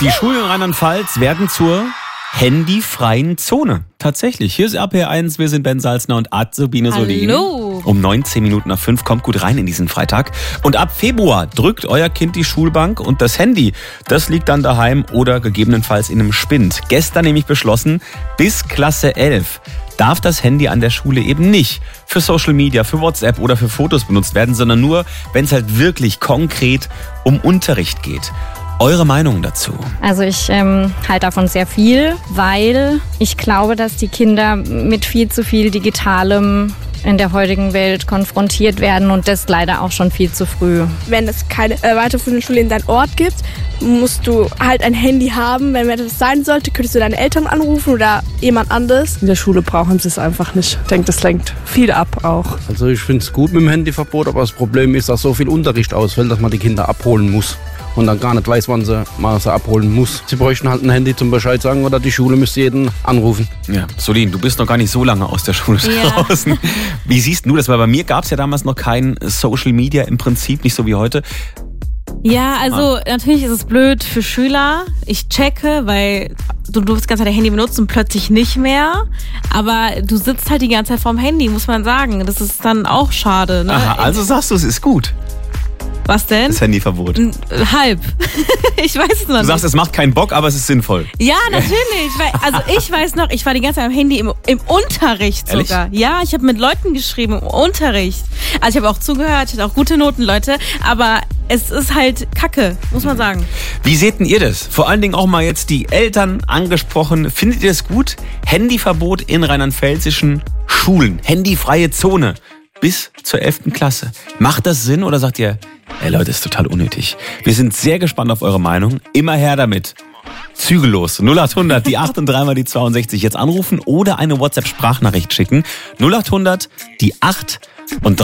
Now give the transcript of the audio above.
Die Schulen in Rheinland-Pfalz werden zur handyfreien Zone. Tatsächlich. Hier ist RPR1, wir sind Ben Salzner und Azubine Solin. Hallo. Um 19 Minuten nach 5 kommt gut rein in diesen Freitag. Und ab Februar drückt euer Kind die Schulbank und das Handy, das liegt dann daheim oder gegebenenfalls in einem Spind. Gestern nämlich beschlossen, bis Klasse 11 darf das Handy an der Schule eben nicht für Social Media, für WhatsApp oder für Fotos benutzt werden, sondern nur, wenn es halt wirklich konkret um Unterricht geht. Eure Meinung dazu? Also ich halte davon sehr viel, weil ich glaube, dass die Kinder mit viel zu viel Digitalem in der heutigen Welt konfrontiert werden und das leider auch schon viel zu früh. Wenn es keine weiterführende Schule in deinem Ort gibt, musst du halt ein Handy haben. Wenn etwas sein sollte, könntest du deine Eltern anrufen oder jemand anderes. In der Schule brauchen sie es einfach nicht. Ich denke, das lenkt viel ab auch. Also ich finde es gut mit dem Handyverbot, aber das Problem ist, dass so viel Unterricht ausfällt, dass man die Kinder abholen muss. Und dann gar nicht weiß, wann man sie abholen muss. Sie bräuchten halt ein Handy zum Bescheid sagen oder die Schule müsste jeden anrufen. Ja, Solin, du bist noch gar nicht so lange aus der Schule draußen. Wie siehst du das? Weil bei mir gab es ja damals noch kein Social Media im Prinzip, nicht so wie heute. Ja, also natürlich ist es blöd für Schüler. Ich checke, weil du durfst die ganze Zeit dein Handy benutzen und plötzlich nicht mehr. Aber du sitzt halt die ganze Zeit vorm Handy, muss man sagen. Das ist dann auch schade. Ne? Aha, also sagst du, es ist gut. Was denn? Das Handyverbot. Halb. Ich weiß es noch nicht. Du sagst, es macht keinen Bock, aber es ist sinnvoll. Ja, natürlich. Also ich weiß noch, ich war die ganze Zeit am Handy im Unterricht sogar. Ehrlich? Ja, ich habe mit Leuten geschrieben im Unterricht. Also ich habe auch zugehört, ich hatte auch gute Noten, Leute. Aber es ist halt Kacke, muss man sagen. Wie seht denn ihr das? Vor allen Dingen auch mal jetzt die Eltern angesprochen. Findet ihr es gut? Handyverbot in rheinland-pfälzischen Schulen. Handyfreie Zone. Bis zur 11. Klasse. Macht das Sinn oder sagt ihr, ey Leute, ist total unnötig? Wir sind sehr gespannt auf eure Meinung. Immer her damit. Zügellos. 0800, die 8 und 3 mal die 62. Jetzt anrufen oder eine WhatsApp-Sprachnachricht schicken. 0800, die 8 und 3.